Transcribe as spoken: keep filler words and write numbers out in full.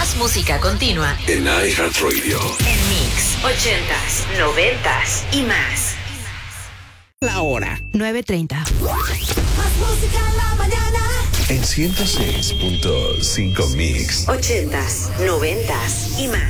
Más música continua en iHeartRadio. En Mix, ochentas, noventas y más. La hora nueve treinta. Más música en la mañana. En ciento seis punto cinco Mix. Ochentas, noventas y más.